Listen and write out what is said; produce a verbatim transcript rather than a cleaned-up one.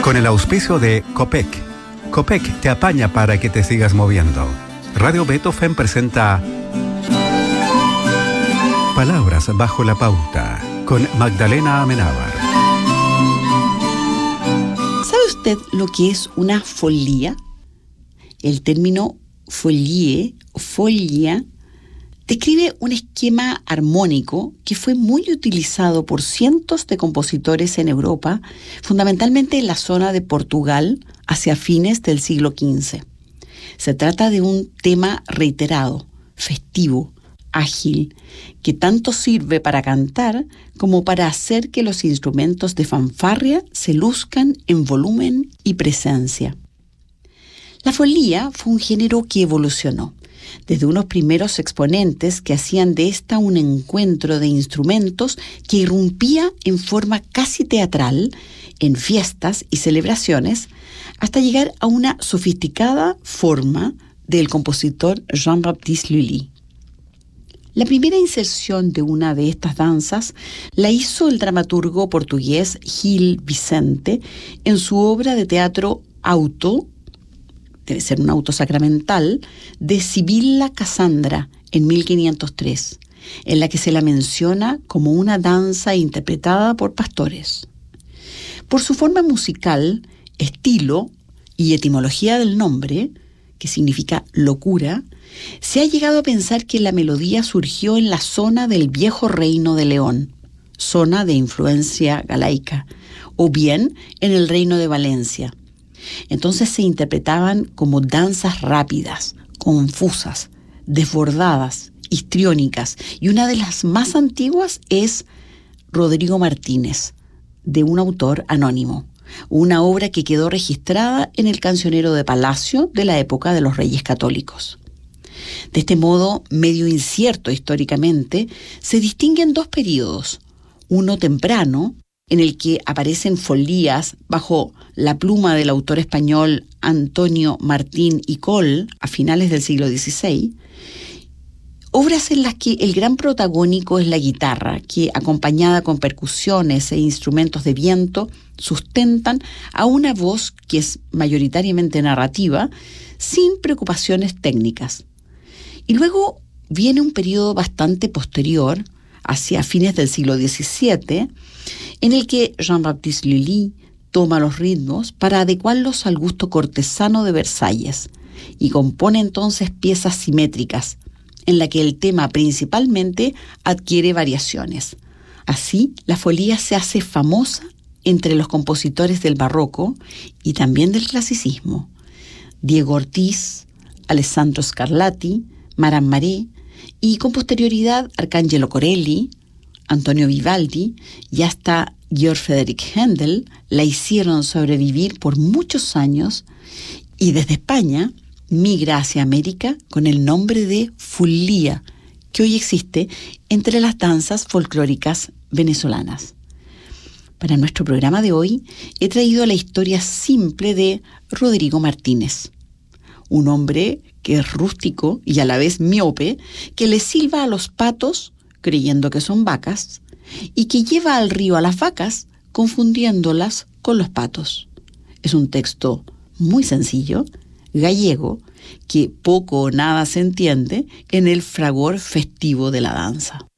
Con el auspicio de Copec. Copec te apaña para que te sigas moviendo. Radio Beethoven presenta Palabras bajo la pauta con Magdalena Amenábar. ¿Sabe usted lo que es una folía? El término folie o folia describe un esquema armónico que fue muy utilizado por cientos de compositores en Europa, fundamentalmente en la zona de Portugal, hacia fines del siglo quince. Se trata de un tema reiterado, festivo, ágil, que tanto sirve para cantar como para hacer que los instrumentos de fanfarria se luzcan en volumen y presencia. La folía fue un género que evolucionó desde unos primeros exponentes que hacían de esta un encuentro de instrumentos que irrumpía en forma casi teatral en fiestas y celebraciones, hasta llegar a una sofisticada forma del compositor Jean-Baptiste Lully. La primera inserción de una de estas danzas la hizo el dramaturgo portugués Gil Vicente en su obra de teatro Auto, debe ser un auto sacramental, de Sibila Cassandra en mil quinientos tres, en la que se la menciona como una danza interpretada por pastores. Por su forma musical, estilo y etimología del nombre, que significa locura, se ha llegado a pensar que la melodía surgió en la zona del viejo reino de León, zona de influencia galaica, o bien en el reino de Valencia. Entonces se interpretaban como danzas rápidas, confusas, desbordadas, histriónicas, y una de las más antiguas es Rodrigo Martínez, de un autor anónimo, una obra que quedó registrada en el cancionero de palacio de la época de los Reyes Católicos. De este modo, medio incierto históricamente, se distinguen dos períodos, uno temprano, en el que aparecen folías bajo la pluma del autor español Antonio Martín y Coll a finales del siglo dieciséis, obras en las que el gran protagónico es la guitarra, que acompañada con percusiones e instrumentos de viento sustentan a una voz que es mayoritariamente narrativa, sin preocupaciones técnicas. Y luego viene un periodo bastante posterior, hacia fines del siglo diecisiete, en el que Jean-Baptiste Lully toma los ritmos para adecuarlos al gusto cortesano de Versalles y compone entonces piezas simétricas, en la que el tema principalmente adquiere variaciones. Así, la folía se hace famosa entre los compositores del barroco y también del clasicismo. Diego Ortiz, Alessandro Scarlatti, Maran Maré y con posterioridad Arcangelo Corelli, Antonio Vivaldi y hasta Georg Friedrich Händel la hicieron sobrevivir por muchos años, y desde España migra hacia América con el nombre de folía, que hoy existe entre las danzas folclóricas venezolanas. Para nuestro programa de hoy he traído la historia simple de Rodrigo Martínez, un hombre que es rústico y a la vez miope, que le silba a los patos creyendo que son vacas y que lleva al río a las vacas confundiéndolas con los patos. Es un texto muy sencillo, gallego, que poco o nada se entiende en el fragor festivo de la danza.